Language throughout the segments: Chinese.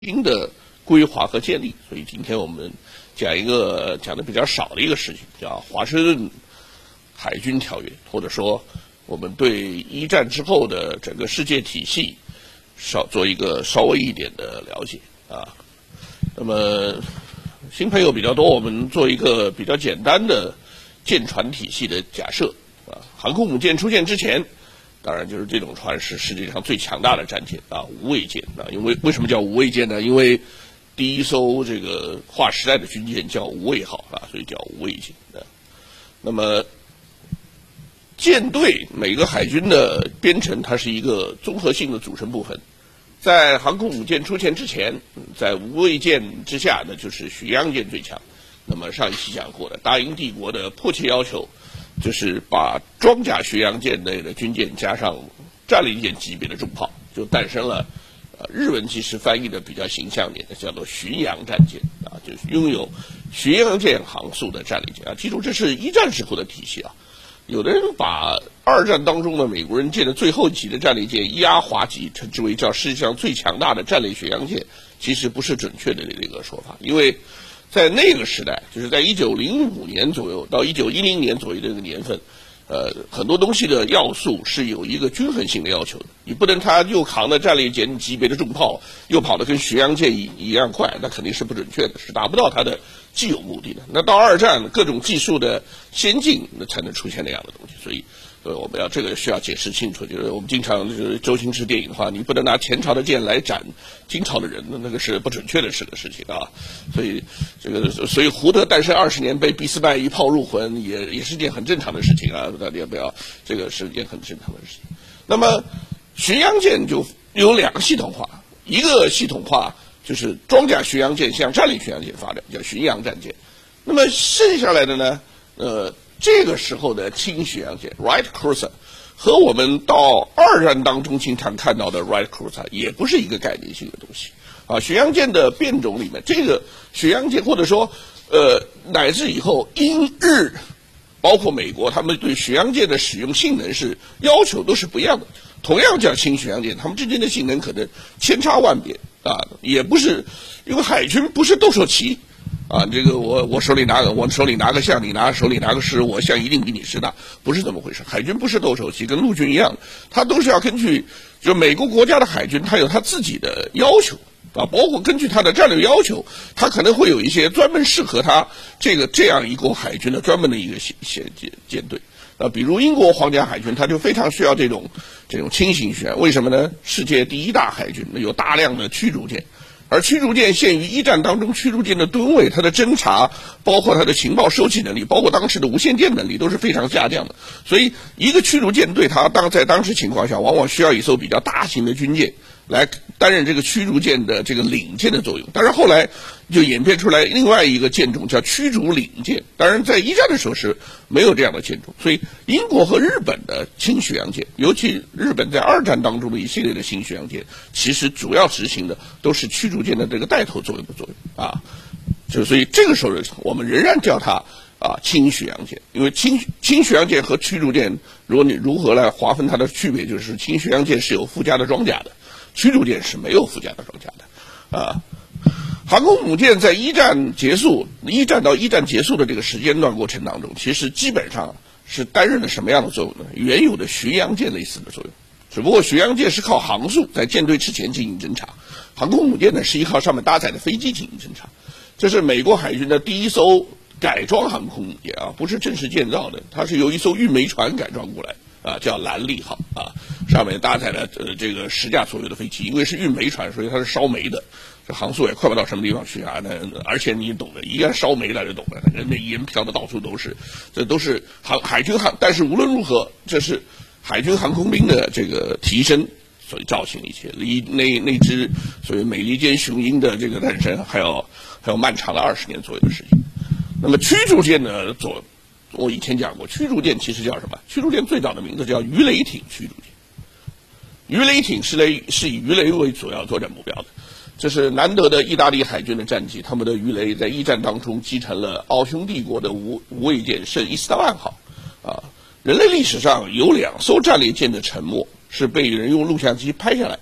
新的规划和建立。所以今天我们讲一个讲的比较少的一个事情，叫华盛顿海军条约，或者说我们对一战之后的整个世界体系做一个稍微一点的了解啊。那么新朋友比较多，我们做一个比较简单的舰船体系的假设啊。航空母舰出现之前，当然就是这种船是世界上最强大的战舰啊，无畏舰啊。因为为什么叫无畏舰呢？因为第一艘这个划时代的军舰叫无畏号啊，所以叫无畏舰啊。那么舰队每个海军的编程，它是一个综合性的组成部分。在航空母舰出现之前，在无畏舰之下呢，就是巡洋舰最强。那么上一期讲过的，大英帝国的迫切要求就是把装甲巡洋舰类的军舰加上战列舰级别的重炮，就诞生了日文其实翻译的比较形象点的，叫做巡洋战舰啊，就是拥有巡洋舰航速的战列舰啊。记住，这是一战时候的体系啊。有的人把二战当中的美国人建的最后级的战列舰伊阿华级称之为叫世界上最强大的战列巡洋舰，其实不是准确的这个说法，因为在那个时代，就是在1905年左右到1910年左右的这个年份，很多东西的要素是有一个均衡性的要求的。你不能他又扛着战列舰级别的重炮，又跑得跟巡洋舰一样快，那肯定是不准确的，是达不到它的既有目的的。那到二战，各种技术的先进，那才能出现那样的东西。所以，我们要这个需要解释清楚。就是我们经常就是周星驰电影的话，你不能拿前朝的剑来斩金朝的人，那个是不准确的事情啊。所以胡德诞生20年被俾斯麦一炮入魂，也是件很正常的事情啊。大家不要，这个是件很正常的事情。那么巡洋舰就有两个系统化，一个系统化就是装甲巡洋舰向战列巡洋舰发展，叫巡洋战舰。那么剩下来的呢，这个时候的轻巡洋舰 Light Cruiser 和我们到二战当中经常看到的 Light Cruiser 也不是一个概念性的东西啊。巡洋舰的变种里面，这个巡洋舰或者说乃至以后英日包括美国，他们对巡洋舰的使用性能是要求都是不一样的。同样叫轻巡洋舰，他们之间的性能可能千差万别啊，也不是因为海军不是斗兽棋啊，这个我手里拿个象，你手里拿个狮，我象一定比你狮大，不是这么回事。海军不是斗兽棋，跟陆军一样，它都是要根据就美国国家的海军，它有它自己的要求啊，包括根据它的战略要求，它可能会有一些专门适合它这样一个海军的专门的一个舰队。比如英国皇家海军，它就非常需要这种轻型巡洋。为什么呢？世界第一大海军有大量的驱逐舰，而驱逐舰限于一战当中驱逐舰的吨位，它的侦察，包括它的情报收集能力，包括当时的无线电能力都是非常下降的。所以一个驱逐舰队，它在当时情况下，往往需要一艘比较大型的军舰来担任这个驱逐舰的这个领舰的作用。但是后来就演变出来另外一个舰种叫驱逐领舰，当然在一战的时候是没有这样的舰种。所以英国和日本的轻巡洋舰，尤其日本在二战当中的一系列的新巡洋舰，其实主要执行的都是驱逐舰的这个带头作用啊。所以这个时候我们仍然叫它轻巡洋舰，因为轻巡洋舰和驱逐舰，你如何来划分它的区别，就是轻巡洋舰是有附加的装甲的，驱逐舰是没有附加的装甲的啊。航空母舰在一战到一战结束的这个时间段过程当中，其实基本上是担任了什么样的作用呢？原有的巡洋舰类似的作用，只不过巡洋舰是靠航速在舰队之前进行侦察，航空母舰呢是依靠上面搭载的飞机进行侦察。这是美国海军的第一艘改装航空母舰啊，不是正式建造的，它是由一艘运煤船改装过来啊，叫兰利号啊，上面搭载了这个10架左右的飞机，因为是运煤船，所以它是烧煤的，这航速也快不到什么地方去啊。而且你懂的，一旦烧煤了就懂了，那烟飘的到处都是，这都是海军但是无论如何，这是海军航空兵的这个提升所以造成一切那只所谓美利坚雄鹰的这个诞生，还有漫长的20年左右的时间。那么驱逐舰呢？我以前讲过，驱逐舰其实叫什么？驱逐舰最早的名字叫鱼雷艇驱逐舰。鱼雷艇是以鱼雷为主要作战目标的，这是难得的意大利海军的战绩。他们的鱼雷在一战当中击沉了奥匈帝国的无畏舰圣伊斯特万号。啊，人类历史上有2艘战列舰的沉没是被人用录像机拍下来的。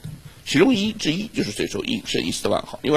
其中之一就是这艘圣伊斯特万号，因为